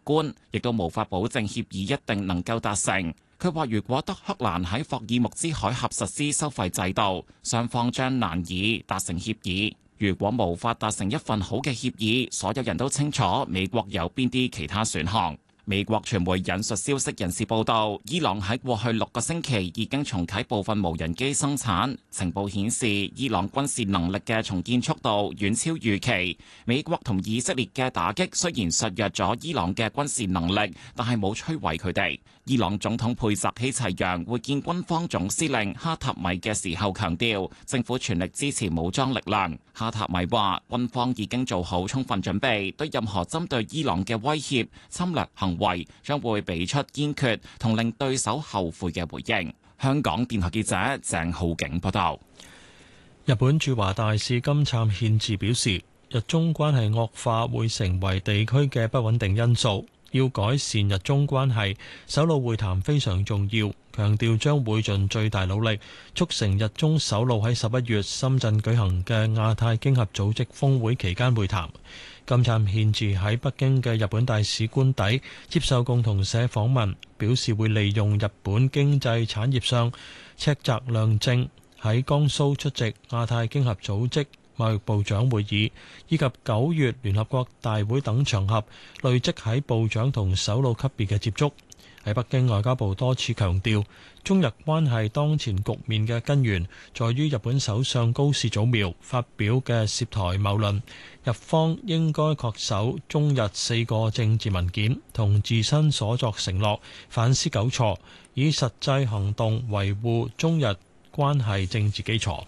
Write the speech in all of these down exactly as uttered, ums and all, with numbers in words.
觀，亦都無法保證協議一定能夠達成。佢話：如果德黑蘭喺霍爾木茲海峽實施收費制度，雙方將難以達成協議。如果無法達成一份好嘅協議，所有人都清楚美國有邊啲其他選項。美國傳媒引述消息人士報道，伊朗喺過去六個星期已經重啟部分無人機生產。情報顯示，伊朗軍事能力嘅重建速度遠超預期。美國同以色列嘅打擊雖然削弱咗伊朗嘅軍事能力，但係冇摧毀佢哋。伊朗總統佩澤希齊揚會見軍方總司令哈塔米嘅時候強調，政府全力支持武裝力量。哈塔米話，軍方已經做好充分準備，對任何針對伊朗嘅威脅、侵略行為將會俾出堅決同令對手後悔嘅回應。香港電台記者鄭浩景報道。 日本駐華大使金杉憲治表示，日中關係惡化會成為地區嘅不穩定因素，要改善日中關係，首腦會談非常重要，強調將會盡最大努力促成日中首腦喺十一月深圳舉行嘅亞太經合組織峰會期間會談。金杉憲治喺北京嘅日本大使官邸接受共同社訪問，表示會利用日本經濟產業上赤澤亮正喺江蘇出席亞太經合組織貿易部長會議，以及九月聯合國大會等場合累積喺部長同首腦級別嘅接觸。喺北京，外交部多次強調，中日關係當前局面嘅根源在於日本首相高市早苗發表嘅涉台謬論，日方應該恪守中日四個政治文件同自身所作承諾，反思糾錯，以實際行動維護中日關係政治基礎。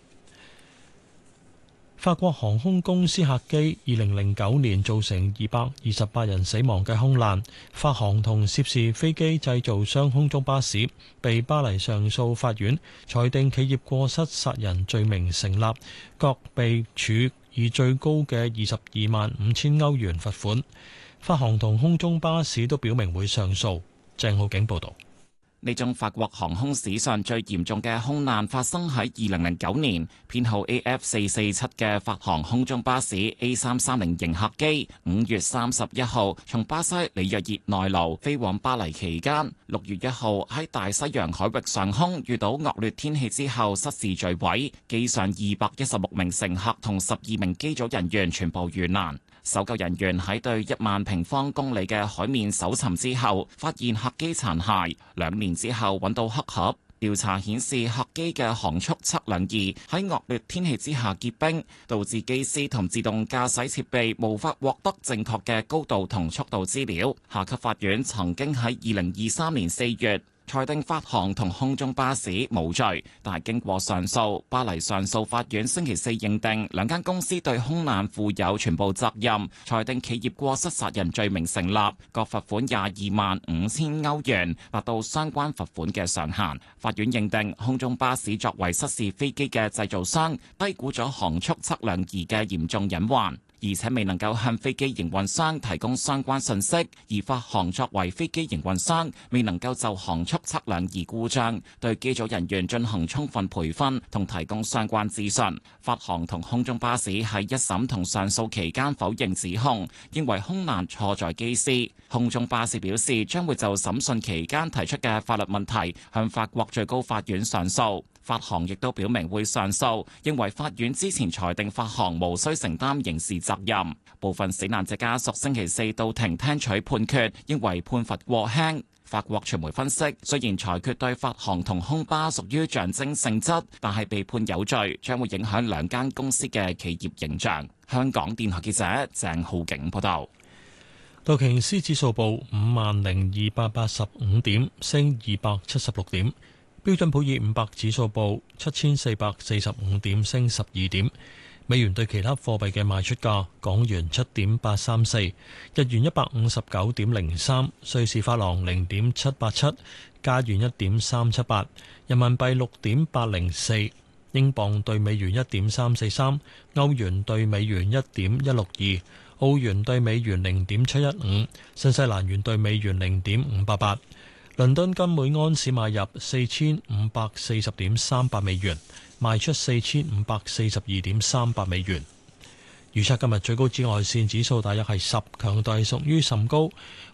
法國航空公司客機二零零九年造成二百二十八人死亡嘅空難，法航同涉事飛機製造商空中巴士被巴黎上訴法院裁定企業過失殺人罪名成立，各被處以最高嘅二十二萬五千歐元罰款。法航同空中巴士都表明會上訴。鄭浩景報道。 呢宗法國航空史上最嚴重嘅空難發生喺二零零九年，編號 A F 四四七嘅法航空中巴士 A 三三零型客機，五月三十一號從巴西里約熱內盧飛往巴黎期間，六月一號喺大西洋海域上空遇到惡劣天氣之後失事墜毀，機上二百一十六名乘客同十二名機組人員全部遇難。搜救人員喺對一萬平方公里嘅海面搜尋之後，發現客機殘骸。兩年之後揾到黑盒。調查顯示，客機嘅航速測量儀喺惡劣天氣之下結冰，導致機師同自動駕駛設備無法獲得正確嘅高度同速度資料。下級法院曾經喺二零二三年四月裁定法航同空中巴士無罪，但係經過上訴，巴黎上訴法院星期四認定兩間公司對空難負有全部責任，裁定企業過失殺人罪名成立，各罰款廿二萬五千歐元，達到相關罰款嘅上限。法院認定空中巴士作為失事飛機嘅製造商，低估咗航速測量儀嘅嚴重隱患，而且未能夠向飛機營運商提供相關信息，而法航作為飛機營運商，未能夠就航速測量儀故障對機組人員進行充分培訓同提供相關資訊。法航同空中巴士喺一審同上訴期間否認指控，認為空難錯在機師。空中巴士表示將會就審訊期間提出嘅法律問題向法國最高法院上訴。法航亦都表明會上訴，認為法院之前裁定法航無需承擔刑事責任。部分死難者家屬星期四到庭聽取判決，認為判罰過輕。法國傳媒分析，雖然裁決對法航同空巴屬於象徵性質，但係被判有罪，將會影響兩間公司嘅企業形象。香港電台記者鄭浩景報道。 道瓊斯指數報五萬零二百八十五點，升二百七十六點。標準普爾五百指數報七千四百四十五點，升十二點。美元對其他貨幣嘅賣出價：港元七點八三四，日元一百五十九點零三，瑞士法郎零點七八七，加元一點三七八，人民幣六點八零四，英鎊對美元一點三四三，歐元對美元一點一六二，澳元對美元零點七一五，新西蘭元對美元零點五八八。倫敦金每安士買入四千五百四十點三八美元，賣出四千五百四十二點三八美元。預測今日最高紫外線指數大約係十，強度係屬於甚高。